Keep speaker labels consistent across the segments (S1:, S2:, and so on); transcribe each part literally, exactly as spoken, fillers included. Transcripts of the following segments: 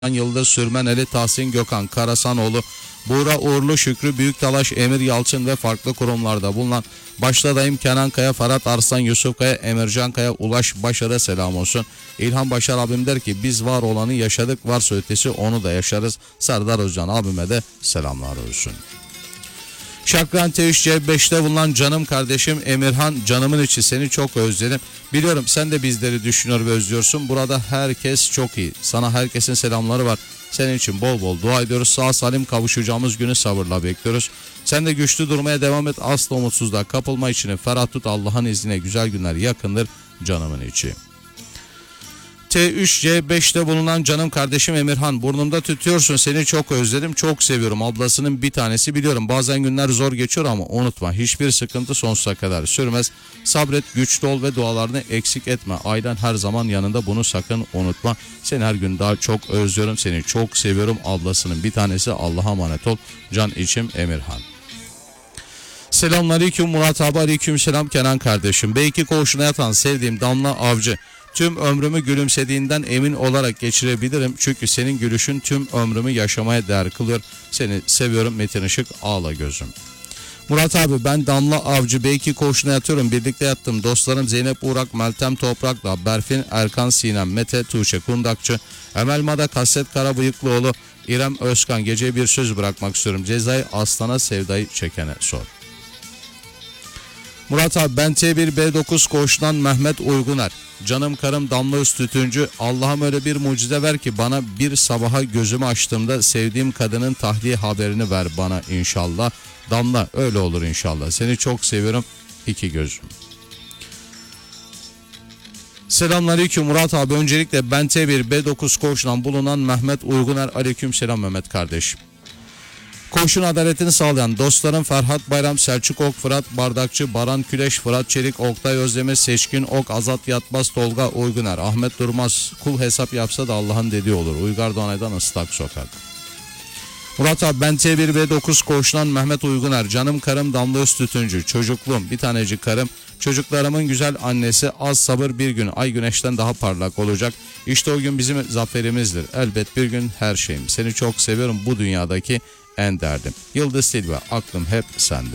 S1: Yıldız, Sürmeneli, Tahsin Gökhan, Karasanoğlu, Buğra Uğurlu, Şükrü Büyüktalaş, Emir Yalçın ve farklı kurumlarda bulunan başta dayım Kenan Kaya, Ferhat Arslan, Yusuf Kaya, Emircan Kaya, Ulaş Başar'a selam olsun. İlhan Başar abim der ki biz var olanı yaşadık, varsa ötesi onu da yaşarız. Serdar Özcan abime de selamlar olsun. Şakran T üç C beşte bulunan canım kardeşim Emirhan, canımın içi seni çok özledim. Biliyorum sen de bizleri düşünüyor ve özlüyorsun. Burada herkes çok iyi. Sana herkesin selamları var. Senin için bol bol dua ediyoruz. Sağ salim kavuşacağımız günü sabırla bekliyoruz. Sen de güçlü durmaya devam et. Asla umutsuzluğa kapılma, içini ferah tut. Allah'ın izniyle güzel günler yakındır canımın içi. T üç C beşte bulunan canım kardeşim Emirhan, burnumda tütüyorsun, seni çok özledim, çok seviyorum, ablasının bir tanesi, biliyorum bazen günler zor geçiyor ama unutma, hiçbir sıkıntı sonsuza kadar sürmez. Sabret, güçlü ol ve dualarını eksik etme, ailen her zaman yanında, bunu sakın unutma. Seni her gün daha çok özlüyorum, seni çok seviyorum, ablasının bir tanesi. Allah'a emanet ol can içim Emirhan. Selamünaleyküm Murat abi, aleyküm selam Kenan kardeşim. B iki koğuşuna yatan sevdiğim Damla Avcı, tüm ömrümü gülümsediğinden emin olarak geçirebilirim. Çünkü senin gülüşün tüm ömrümü yaşamaya değer kılıyor. Seni seviyorum Metin Işık, ağla gözüm. Murat abi, ben Damla Avcı, B iki koğuşuna yatıyorum. Birlikte yattım. Dostlarım Zeynep Uğrak, Meltem Toprak'la, Berfin, Erkan Sinem, Mete, Tuğçe Kundakçı, Emel Mada, Kasset Karabıyıklıoğlu, İrem Özkan. Geceye bir söz bırakmak istiyorum. Cezayı aslana, sevdayı çekene sor. Murat abi, ben T bir B dokuz koğuşundan Mehmet Uyguner. Canım karım Damla Öztütüncü, Allah'ım öyle bir mucize ver ki bana, bir sabaha gözümü açtığımda sevdiğim kadının tahliye haberini ver bana inşallah. Damla, öyle olur inşallah. Seni çok seviyorum iki gözüm. Selamünaleyküm Murat abi. Öncelikle ben T bir B dokuz koğuşundan bulunan Mehmet Uyguner. Aleyküm selam Mehmet kardeşim. Koğuşun adaletini sağlayan dostlarım Ferhat Bayram, Selçuk Ok, Fırat Bardakçı, Baran Küleş, Fırat Çelik, Oktay Özdemir, Seçkin Ok, Azat Yatmaz, Tolga Uyguner, Ahmet Durmaz. Kul hesap yapsa da Allah'ın dediği olur. Uygar Doğanay'dan Islak Sokak. Murat abi, ben T bir B dokuz koğuşundan Mehmet Uyguner. Canım karım Damla Öztütüncü. Çocukluğum, bir tanecik karım. Çocuklarımın güzel annesi. Az sabır, bir gün ay güneşten daha parlak olacak. İşte o gün bizim zaferimizdir. Elbet bir gün her şeyim. Seni çok seviyorum, bu dünyadaki en derdim. Yıldız Silva, aklım hep sende.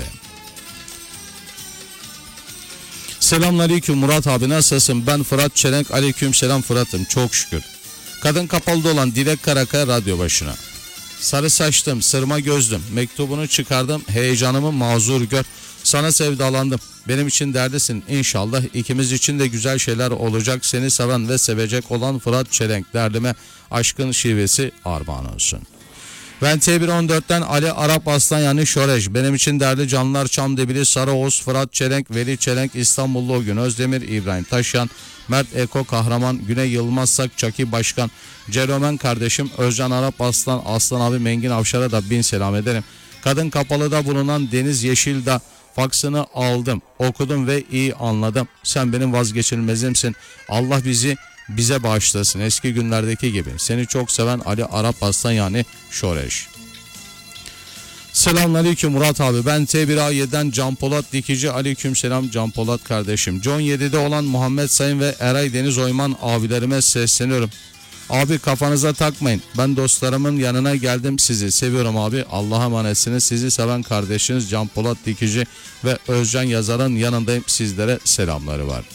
S1: Selamünaleyküm Murat abi, nasılsın? Ben Fırat Çelenk. Aleyküm selam Fırat'ım, çok şükür. Kadın kapalıda olan Dilek Karakaya radyo başına. Sarı saçlım, sırma gözlüm, mektubunu çıkardım, heyecanımı mazur gör. Sana sevdalandım, benim için derdisin, İnşallah ikimiz için de güzel şeyler olacak. Seni seven ve sevecek olan Fırat Çelenk, derdime aşkın şivesi armağan olsun. Ben T bir on dörtten Ali Arap Aslan, yani Şorej. Benim için değerli canlar Çamdebili, Sarıoğuz, Fırat Çelenk, Veli Çelenk, İstanbullu o gün Özdemir, İbrahim Taşyan, Mert Eko Kahraman, Güney Yılmazsak, Çaki Başkan, Ceromen kardeşim, Özcan Arap Aslan, Aslan abi Mengin Avşar'a da bin selam ederim. Kadın Kapalı'da bulunan Deniz Yeşil'da faksını aldım, okudum ve iyi anladım. Sen benim vazgeçilmezimsin. Allah bizi bize bağışlasın eski günlerdeki gibi. Seni çok seven Ali Arap Aslan, yani Şoreş. Selamünaleyküm Murat abi. Ben T bir A yedi'den Can Polat Dikici. Aleyküm selam Can Polat kardeşim. John yedi'de olan Muhammed Sayın ve Eray Deniz Oyman abilerime sesleniyorum. Abi kafanıza takmayın. Ben dostlarımın yanına geldim. Sizi seviyorum abi. Allah'a emanetsiniz. Sizi seven kardeşiniz Can Polat Dikici ve Özcan Yazar'ın yanındayım. Sizlere selamları var.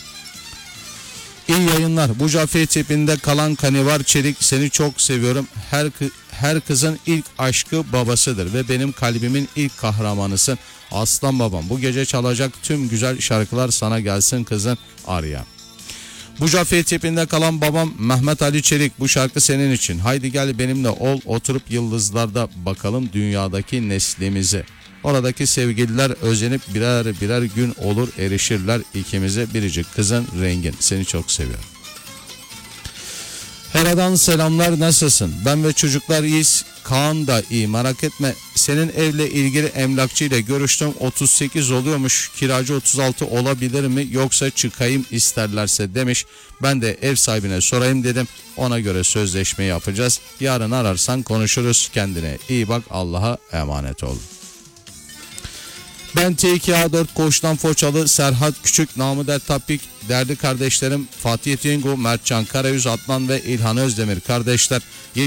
S1: İyi yayınlar. Bu Cafer tipinde kalan Kanivar Çelik, seni çok seviyorum. Her her kızın ilk aşkı babasıdır ve benim kalbimin ilk kahramanısın. Aslan babam, bu gece çalacak tüm güzel şarkılar sana gelsin kızın Arya. Bu Cafer tipinde kalan babam Mehmet Ali Çelik, bu şarkı senin için. Haydi gel benimle ol, oturup yıldızlarda bakalım dünyadaki neslimizi. Oradaki sevgililer özenip birer birer gün olur erişirler ikimize, biricik kızın rengin. Seni çok seviyorum. Hera'dan selamlar, nasılsın? Ben ve çocuklar iyiyiz. Kaan da iyi, merak etme. Senin evle ilgili emlakçı ile görüştüm. otuz sekiz oluyormuş. Kiracı otuz altı olabilir mi? Yoksa çıkayım isterlerse demiş. Ben de ev sahibine sorayım dedim. Ona göre sözleşme yapacağız. Yarın ararsan konuşuruz. Kendine iyi bak. Allah'a emanet ol. Ben T iki A dört Koç'tan Foçalı Serhat Küçük, namı der Tapik, değerli kardeşlerim Fatih Yengu, Mertcan Karayüz, Adnan ve İlhan Özdemir kardeşler.